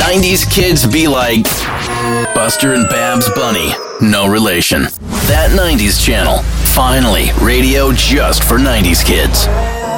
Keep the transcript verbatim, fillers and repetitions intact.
nineties kids be like, Buster and Babs Bunny, no relation. That nineties channel, finally radio just for nineties kids.